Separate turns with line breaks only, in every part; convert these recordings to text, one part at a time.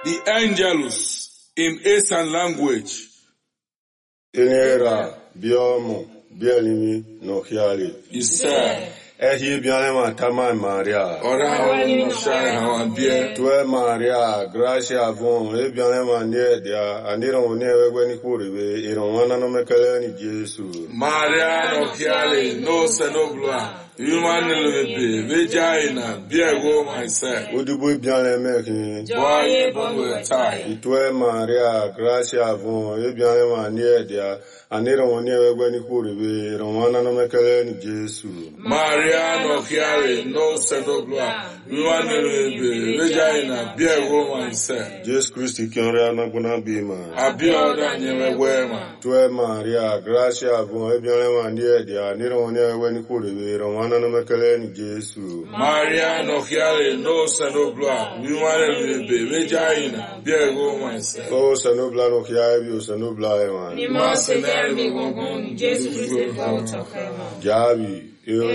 the Angelus in Eastern language.
Inera, Biomo, Bielimi, no Hiali.
Isa.
Ehi Bianema Tama Maria.
Ora no shine how bia.
Tue Maria, Gracia Von, Ebianema near dia, and they don't never when he could be, you don't want to make any Jesus.
Maria no Hiali, no Senobla. Human baby, vagina, beer go myself.
Would you be Bianema?
Boy, bon tie.
Tue Maria, Gracia Von, Ebianema near dia, and they don't never when he could be, you don't want to make any Jesus.
Maria no Hiali, no Senobla. Human baby, vagina, beer go myself.
Jesus Christ, Kiana Gunabima.
I be all that never wear man.
Tue Maria, Gracia Von, Ebianema near dia, and they don't never when he could be, Jesus.
Maria no Hiali, no Senobla, human baby, vagina, beer go myself.
Oh, Senobla no Hiabi, Senobla, man.
You must say, Jesus Christ,
Jabi,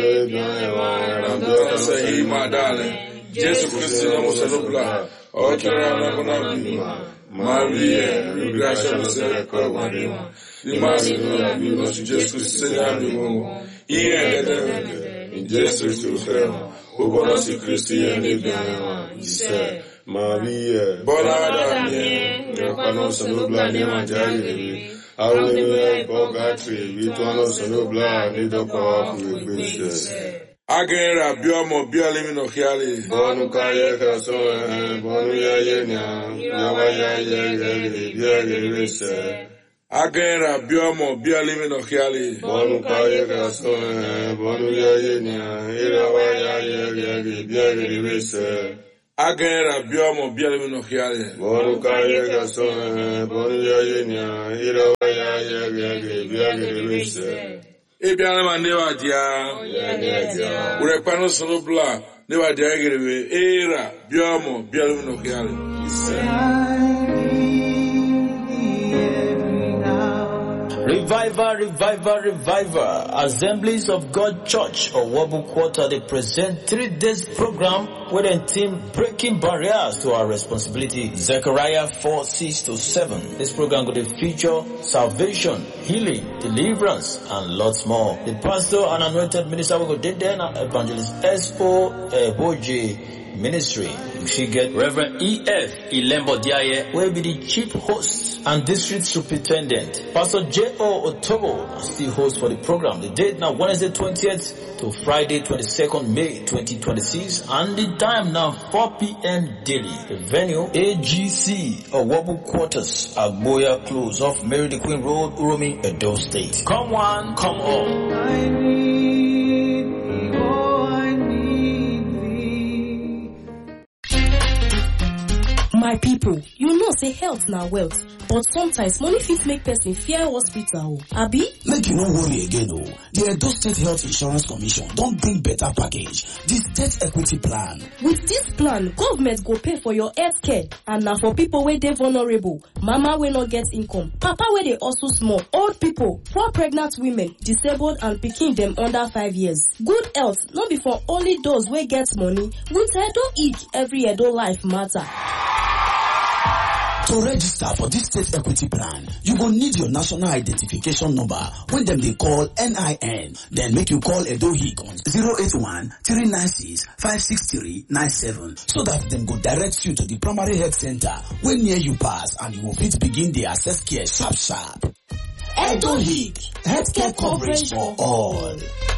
you say, my darling, Jesus Christ, no Senobla, or Carana, Maria, Gracia, no Senobla, you must be Jesus Christ, in Jesus to who was a Christian, he said,
Maria,
Bonada,
Rapano Senobla, Jari, I will be Bogatri, Vituano Senobla, Nidoka,
Agera, Biomo, Biolimino Hiali,
Bonu Kayaka, so, Bonu Yayena, Yawaya,
Agera, Biomo, Biolimino Hiali,
Bonu Kayaka, so, Bonu Yayena, Yawaya,
Agera, Biomo, Biolimino Hiali,
Bonu Kayaka, so, Bonu Yayena, Yawaya,
Ebianama never dia, Urepano Sonobla, never dia, Era, Biomo, Biolimino Hiali.
Revival. Assemblies of God Church or Wabu Quarter, they present 3 days program with a team breaking barriers to our responsibility. Zechariah 4:6-7. This program will feature salvation, healing, deliverance, and lots more. The pastor and anointed minister will go there, Evangelist S.O. Boje Ministry. She get Reverend E.F. Ilembo Diaye will be the chief host and district superintendent. Pastor J.O. Otobo is the host for the program. The date now Wednesday 20th to Friday 22nd May 2026 and the time now 4 p.m. daily. The venue AGC or Wabu Quarters, Agboya Close off Mary the Queen Road, Uromi, Edo State. Come one, come all.
My people, you know say health na wealth, but sometimes money fit make person fear hospital. Abi?
Make you no worry again o. The Edo State Health Insurance Commission don bring better package, the State Equity Plan.
With this plan, government go pay for your health care and na for people wey dey vulnerable, mama wey no get income, papa wey dey also small, old people, poor pregnant women, disabled and pikin dem under 5 years. Good health no be for only those wey get money. With Edo Ick, every Edo life matter.
To register for this State Equity Plan, you go need your national identification number when them they call NIN. Then make you call Edo Ick on 081-396-56397 so that them go direct you to the primary health center when near you pass and you will fit begin the access care sharp. Edo Ick, healthcare coverage for all.